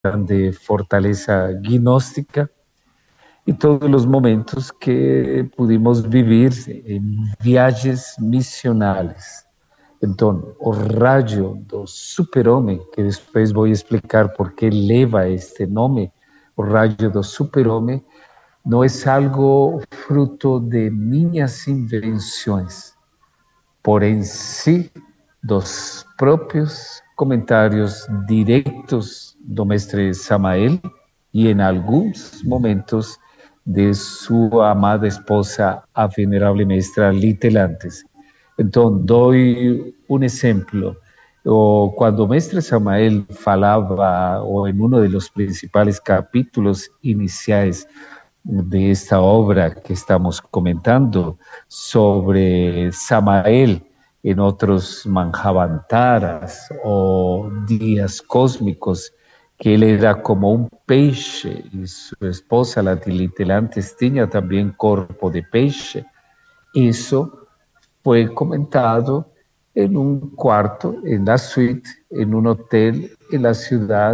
grande fortaleza gnóstica y todos los momentos que pudimos vivir en viajes misionales. Então, o raio do super-homem, que depois vou explicar por que leva este nome, o raio do super-homem, não é algo fruto de minhas invenções, porém sim dos próprios comentários diretos do mestre Samael e em alguns momentos de sua amada esposa, a venerável mestra Litelantes. Então, dou um exemplo. Quando o mestre Samael falava, ou em um dos principais capítulos iniciais de esta obra que estamos comentando, sobre Samael en otros Manjavantaras o días cósmicos, que él era como un peixe y su esposa, la Tilitelantes, tenía también cuerpo de peixe. Eso fue comentado en un cuarto, en la suite, en un hotel en la ciudad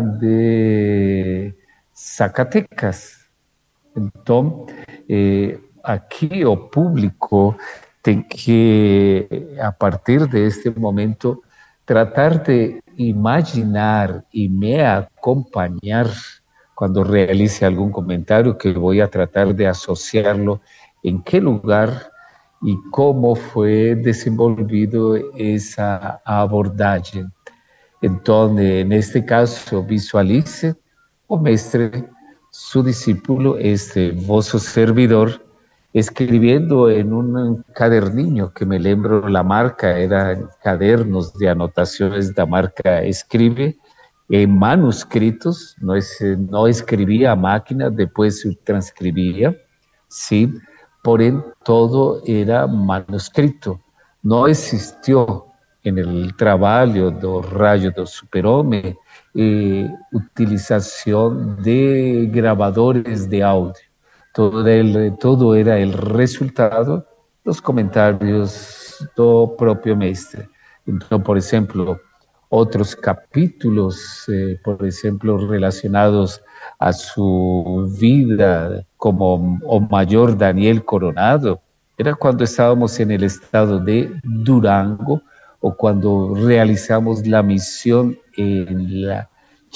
de Zacatecas. Então, aqui o público tem que, a partir deste momento, tratar de imaginar e me acompanhar quando realize algum comentário, que vou tratar de associá-lo em que lugar e como foi desenvolvido essa abordagem. Então, neste caso, visualize o mestre, su discípulo, vosso servidor, escribiendo en un caderninho, que me lembro la marca, eran cadernos de anotaciones de marca Escribe, en manuscritos, no escribía a máquina, después se transcribía, sí, porém todo era manuscrito, no existió en el trabalho do raio do super-homem utilización de grabadores de audio. Todo era el resultado dos comentarios do propio mestre. Então, por exemplo, outros capítulos, por exemplo, relacionados a su vida como o mayor Daniel Coronado, era quando estávamos en el estado de Durango, o cuando realizamos la misión en la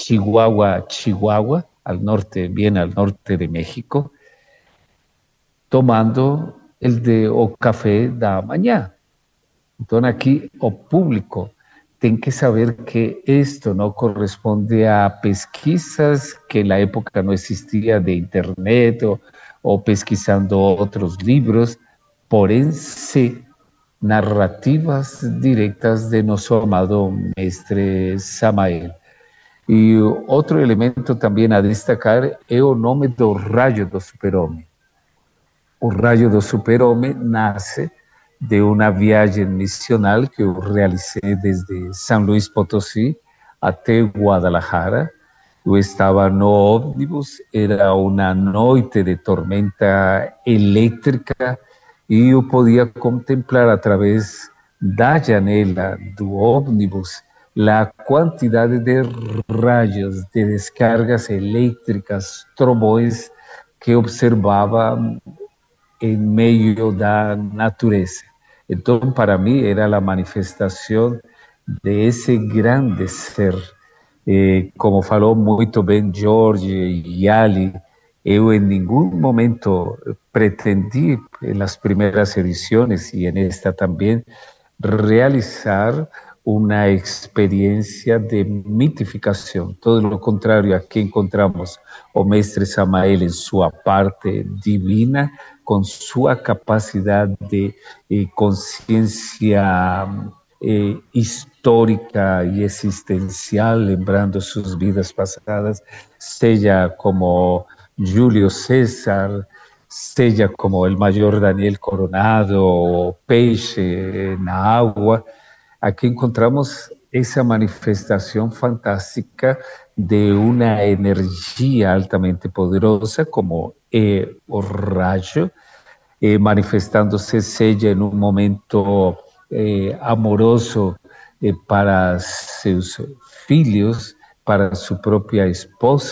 Chihuahua, bien al norte de México, tomando o café da manhã. Então, aqui, o público tem que saber que esto no corresponde a pesquisas que na época não existia de internet ou pesquisando outros livros, porém, sim, narrativas directas de nosso amado mestre Samael. E outro elemento também a destacar é o nome do raio do super-homem. O raio do super-homem nasce de uma viagem missional que eu realicei desde São Luís Potosí até Guadalajara. Eu estava no ônibus, era uma noite de tormenta elétrica, e eu podia contemplar através da janela do ônibus a quantidade de raios, de descargas elétricas, trovões que observava em meio da natureza. Então, para mim, era a manifestação de esse grande ser. Como falou muito bem Jorge e Ali, eu em nenhum momento pretendi, nas primeiras edições e nesta também, realizar uma experiência de mitificação. Todo o contrário, aqui encontramos o mestre Samael em sua parte divina, com sua capacidade de consciência histórica e existencial, lembrando suas vidas passadas, seja como Júlio César, seja como o maior Daniel Coronado, o peixe na água. Aqui encontramos essa manifestação fantástica de uma energia altamente poderosa, como é o raio, manifestando-se seja em um momento amoroso para seus filhos, para su propia esposa